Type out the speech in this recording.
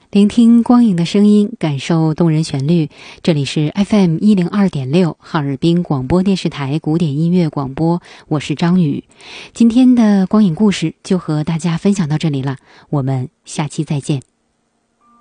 聆听光影的声音，感受动人旋律。这里是 FM102.6 哈尔滨广播电视台古典音乐广播，我是张宇。今天的光影故事就和大家分享到这里了，我们下期再见。